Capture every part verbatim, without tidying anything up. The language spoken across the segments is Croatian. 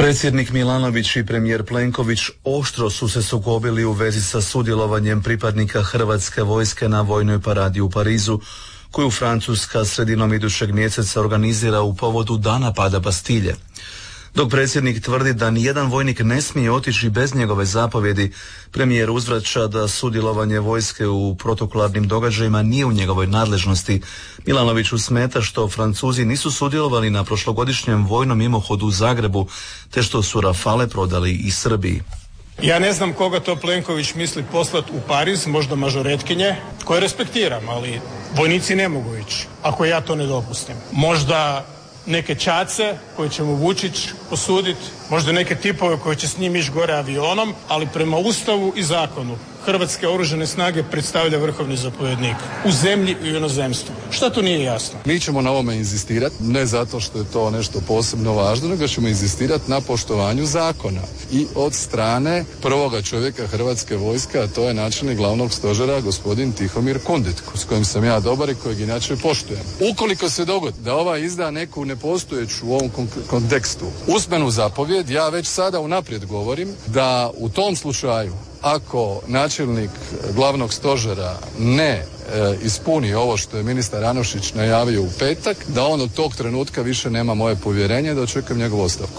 Predsjednik Milanović i premijer Plenković oštro su se sukobili u vezi sa sudjelovanjem pripadnika Hrvatske vojske na vojnoj paradi u Parizu, koju Francuska sredinom idućeg mjeseca organizira u povodu dana pada Bastilje. Dok predsjednik tvrdi da nijedan vojnik ne smije otići bez njegove zapovjedi, premijer uzvraća da sudjelovanje vojske u protokolarnim događajima nije u njegovoj nadležnosti. Milanoviću smeta što Francuzi nisu sudjelovali na prošlogodišnjem vojnom mimohodu u Zagrebu, te što su Rafale prodali i Srbiji. Ja ne znam koga to Plenković misli poslati u Pariz, možda mažoretkinje, koje respektiram, ali vojnici ne mogu ići, ako ja to ne dopustim. Možda neke čace koje će mu Vučić posuditi, možda neke tipove koji će s njim ići gore avionom, ali prema Ustavu i zakonu Hrvatske oružane snage predstavlja vrhovni zapovjednik u zemlji i u inozemstvu. Šta to nije jasno? Mi ćemo na ovome inzistirati, ne zato što je to nešto posebno važno, nego ćemo inzistirati na poštovanju zakona i od strane prvoga čovjeka Hrvatske vojske, a to je načelnik glavnog stožera gospodin Tihomir Kundit, s kojim sam ja dobar i kojeg inače poštujem. Ukoliko se dogodi da ova izda neku nepostojeću u ovom kontekstu usmenu zapovjed, ja već sada unaprijed govorim da u tom slučaju, ako načelnik glavnog stožera ne e, ispuni ovo što je ministar Anušić najavio u petak, da on od tog trenutka više nema moje povjerenje, da očekujem njegovu ostavku.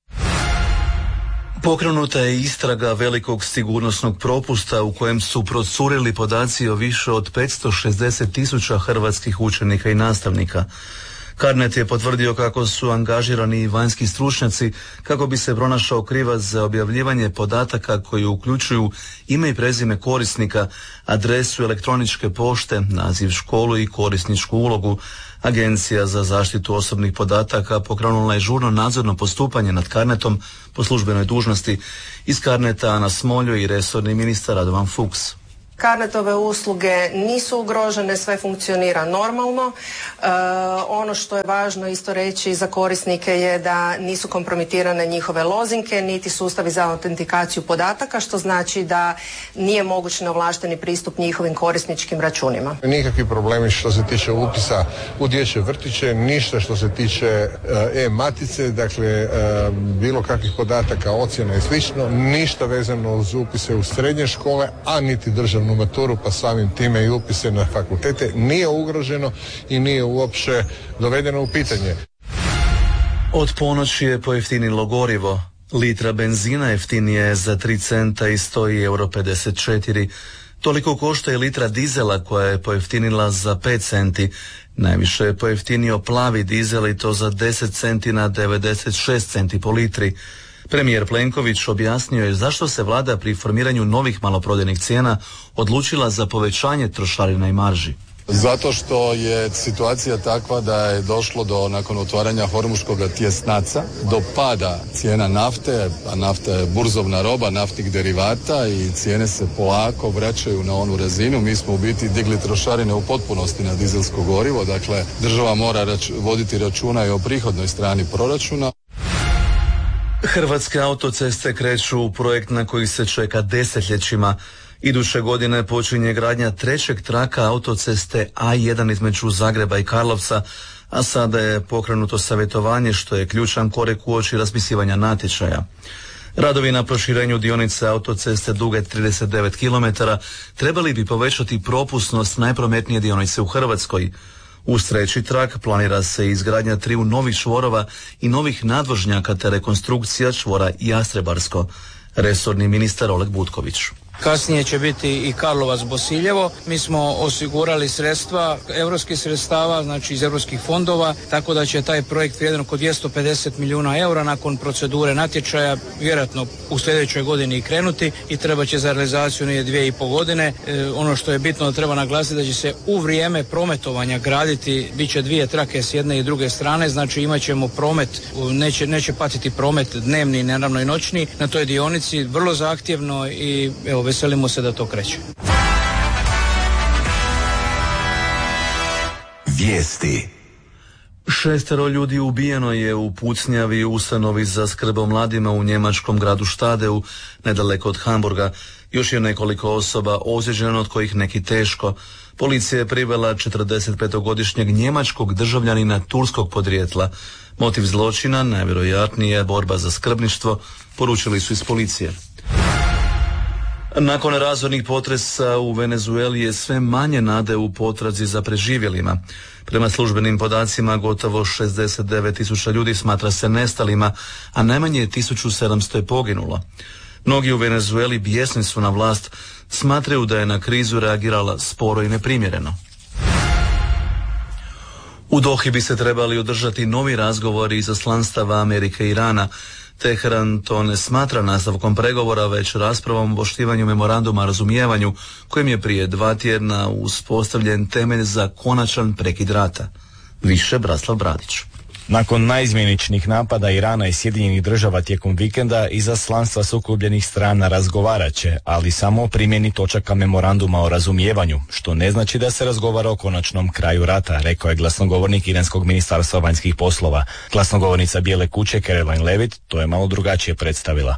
Pokrenuta je istraga velikog sigurnosnog propusta u kojem su procurili podaci o više od petsto šezdeset tisuća hrvatskih učenika i nastavnika. Carnet je potvrdio kako su angažirani vanjski stručnjaci kako bi se pronašao krivac za objavljivanje podataka koji uključuju ime i prezime korisnika, adresu elektroničke pošte, naziv školu i korisničku ulogu. Agencija za zaštitu osobnih podataka pokrenula je žurno nadzorno postupanje nad Carnetom po službenoj dužnosti. Iz Carneta Ana Smoljo i resorni ministar Radovan Fuchs. Carnetove usluge nisu ugrožene, sve funkcionira normalno. E, ono što je važno isto reći za korisnike je da nisu kompromitirane njihove lozinke, niti sustavi za autentikaciju podataka, što znači da nije moguć neovlašteni pristup njihovim korisničkim računima. Nikakvi problemi što se tiče upisa u dječje vrtiće, ništa što se tiče e-matice, dakle bilo kakvih podataka, ocjena i slično, ništa vezano uz upise u srednje škole, a niti državnu maturu, pa samim time i upise na fakultete nije ugroženo i nije uopće dovedeno u pitanje. Od ponoći je pojeftinilo gorivo. Litra benzina jeftinije je za tri centa i stoji euro pedeset četiri. Toliko košta i litra dizela koja je pojeftinila za pet centi. Najviše je pojeftinio plavi dizel i to za deset centi na devedeset šest centi po litri. Premijer Plenković objasnio je zašto se vlada pri formiranju novih maloprodajnih cijena odlučila za povećanje trošarina i marži. Zato što je situacija takva da je došlo do, nakon otvaranja Hormuškog tjesnaca, do pada cijena nafte, a nafta je burzovna roba naftnih derivata i cijene se polako vraćaju na onu razinu. Mi smo u biti digli trošarine u potpunosti na dizelsko gorivo, dakle država mora rač- voditi računa i o prihodnoj strani proračuna. Hrvatske autoceste kreću u projekt na koji se čeka desetljećima. Iduće godine počinje gradnja trećeg traka autoceste A jedan između Zagreba i Karlovca, a sada je pokrenuto savjetovanje što je ključan korak uoči raspisivanja natječaja. Radovi na proširenju dionice autoceste duge trideset devet kilometara trebali bi povećati propusnost najprometnije dionice u Hrvatskoj. Uz treći trak planira se izgradnja triju novih čvorova i novih nadvožnjaka te rekonstrukcija čvora Jastrebarsko. Resorni ministar Oleg Butković. Kasnije će biti i Karlovac Bosiljevo. Mi smo osigurali sredstva, europskih sredstava, znači iz europskih fondova, tako da će taj projekt vrijedan oko dvjesto pedeset milijuna eura nakon procedure natječaja vjerojatno u sljedećoj godini i krenuti i treba će za realizaciju nije dvije i pol godine. E, ono što je bitno da treba naglasiti da će se u vrijeme prometovanja graditi, bit će dvije trake s jedne i druge strane, znači imat ćemo promet, neće, neće patiti promet dnevni, naravno i noćni na toj dionici, vrlo zahtjevno i evo veselimo se da to kreće. Vijesti. Šestero ljudi ubijeno je u pucnjavi u ustanovi za skrb o mladima u njemačkom gradu Štadeu, nedaleko od Hamburga. Još je nekoliko osoba ozlijeđeno, od kojih neki teško. Policija je privela četrdesetpetogodišnjeg njemačkog državljanina turskog podrijetla. Motiv zločina najvjerojatnije je borba za skrbništvo, poručili su iz policije. Nakon razornih potresa u Venezueli je sve manje nade u potrazi za preživjelima. Prema službenim podacima gotovo šezdeset devet tisuća ljudi smatra se nestalima, a najmanje tisuću sedamsto je poginulo. Mnogi u Venezueli bijesni su na vlast, smatraju da je na krizu reagirala sporo i neprimjereno. U Dohi bi se trebali održati novi razgovori izaslanstava Amerike i Irana. Teheran to ne smatra nastavkom pregovora, već raspravom o poštivanju memoranduma o razumijevanju, kojim je prije dva tjedna uspostavljen temelj za konačan prekid rata. Više Braslav Bradić. Nakon naizmjeničnih napada Irana i Sjedinjenih država tijekom vikenda, izaslanstva sukobljenih strana razgovarat će, ali samo o primjeni točaka memoranduma o razumijevanju, što ne znači da se razgovara o konačnom kraju rata, rekao je glasnogovornik Iranskog ministarstva vanjskih poslova. Glasnogovornica Bijele kuće Caroline Levitt to je malo drugačije predstavila.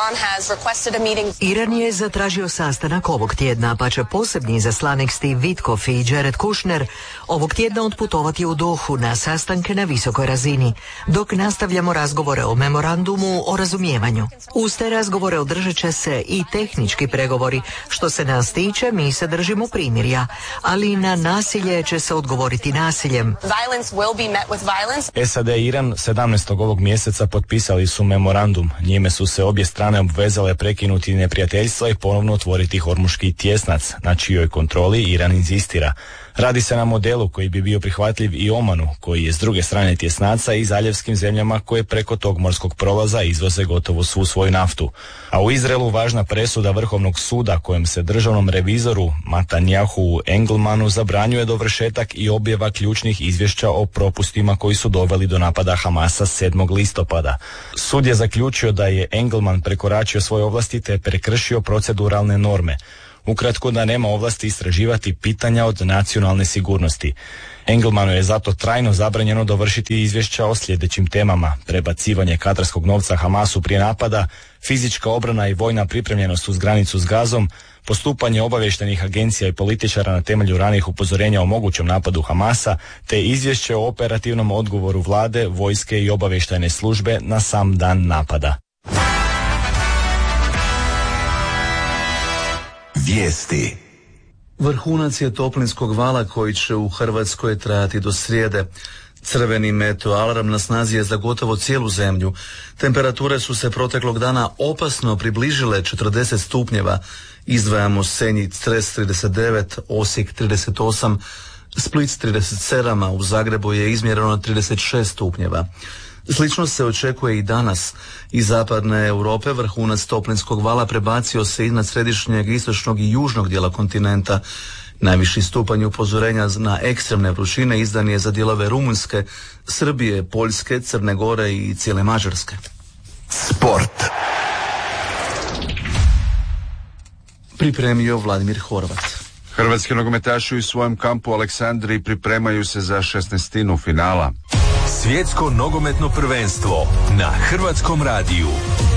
Iran je zatražio sastanak ovog tjedna, pa će posebni izaslanik Steve Witkoff i Jared Kushner ovog tjedna otputovati u Dohu na sastanke na visokoj razini, dok nastavljamo razgovore o memorandumu o razumijevanju. Uz te razgovore održat će se i tehnički pregovori. Što se nas tiče, mi se držimo primirja, ali na nasilje će se odgovoriti nasiljem. S A D i Iran sedamnaestog ovog mjeseca potpisali su memorandum. Njime su se obje strane obvezale prekinuti neprijateljstva i ponovno otvoriti Hormuški tjesnac, na čijoj kontroli Iran inzistira. Radi se na modelu koji bi bio prihvatljiv i Omanu, koji je s druge strane tjesnaca, i zaljevskim zemljama koje preko tog morskog prolaza izvoze gotovo svu svoju naftu. A u Izraelu važna presuda Vrhovnog suda kojem se državnom revizoru Matanjahu Engelmanu zabranjuje dovršetak i objava ključnih izvješća o propustima koji su doveli do napada Hamasa sedmog listopada. Sud je zaključio da je Engelman prekoračio svoje ovlasti te prekršio proceduralne norme. Ukratko, da nema ovlasti istraživati pitanja od nacionalne sigurnosti. Engelmanu je zato trajno zabranjeno dovršiti izvješća o sljedećim temama: prebacivanje katarskog novca Hamasu prije napada, fizička obrana i vojna pripremljenost uz granicu s Gazom, postupanje obavještajnih agencija i političara na temelju ranijih upozorenja o mogućem napadu Hamasa, te izvješće o operativnom odgovoru vlade, vojske i obavještajne službe na sam dan napada. Vijesti. Vrhunac je toplinskog vala koji će u Hrvatskoj trajati do srijede. Crveni meteo alarm na snazi je za gotovo cijelu zemlju. Temperature su se proteklog dana opasno približile četrdeset stupnjeva. Izdvajamo Senj, Cres trideset devet, Osijek trideset osam, Split trideset sedam, a u Zagrebu je izmjereno trideset šest stupnjeva. Slično se očekuje i danas. Iz zapadne Europe vrhunac toplinskog vala prebacio se iznad središnjeg, istočnog i južnog dijela kontinenta. Najviši stupanj upozorenja na ekstremne vrućine izdan je za dijelove Rumunjske, Srbije, Poljske, Crne Gore i cijele Mađarske. Sport. Pripremio Vladimir Horvat. Hrvatski nogometaši u svojem kampu u Aleksandriji pripremaju se za šesnaestinu finala. Svjetsko nogometno prvenstvo na Hrvatskom radiju.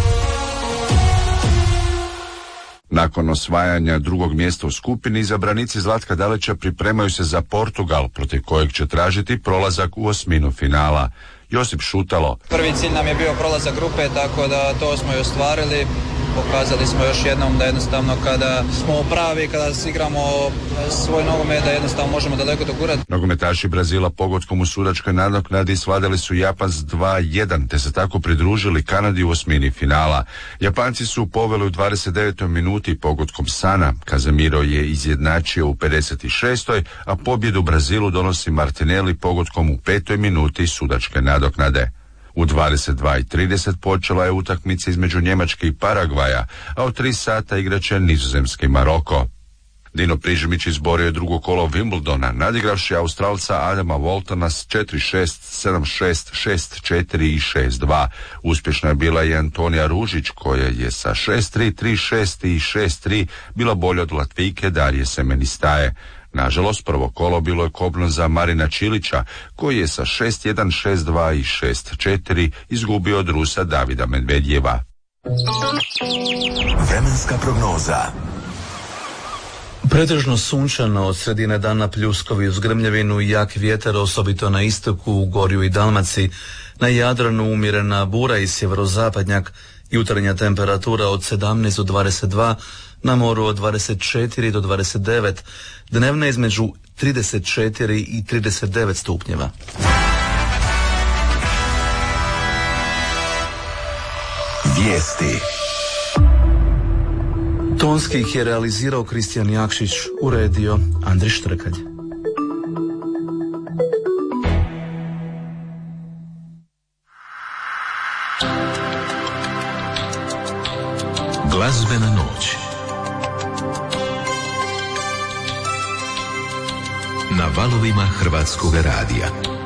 Nakon osvajanja drugog mjesta u skupini, izabranici Zlatka Dalića pripremaju se za Portugal, protiv kojeg će tražiti prolazak u osminu finala. Josip Šutalo. Prvi cilj nam je bio prolazak grupe, tako da to smo i ostvarili. Pokazali smo još jednom da jednostavno kada smo pravi, kada igramo svoj nogomet, da jednostavno možemo daleko dogurati. Nogometaši Brazila pogodkom u sudačkoj nadoknadi svladali su Japan s dva jedan, te se tako pridružili Kanadi u osmini finala. Japanci su poveli u dvadeset devetoj minuti pogodkom Sana. Casemiro je izjednačio u pedeset šestoj, a pobjedu Brazilu donosi Martinelli pogodkom u petoj minuti sudačke nadoknade. U dvadeset dva i trideset počela je utakmica između Njemačke i Paragvaja, a u tri sata igraće Nizozemske i Maroko. Dino Prižmić izborio je drugo kolo Wimbledona, nadigravši Australca Adama Waltona s četiri šest, sedam šest, šest četiri i šest dva. Uspješna je bila i Antonija Ružić, koja je sa šest tri, tri šest i šest tri bila bolja od Latvijke Darije Semenistaje. Nažalost, prvo kolo bilo je kobno za Marina Čilića, koji je sa šest jedan, šest dva i šest četiri izgubio od Rusa Davida Medvedjeva. Vremenska prognoza. Pretežno sunčano, od sredine dana pljuskovi uz grmljavinu i jak vjetar, osobito na istoku, u Gorju i Dalmaciji. Na Jadranu umjerena bura i sjeverozapadnjak, jutarnja temperatura od sedamnaest do dvadeset dva, na moru od dvadeset četiri do dvadeset devet, dnevna između trideset četiri i trideset devet stupnjeva. Vijesti. Tonski ih je realizirao Kristijan Jakšić, uredio Andri Štrkalj. Glazbena noć na valovima Hrvatskog radija.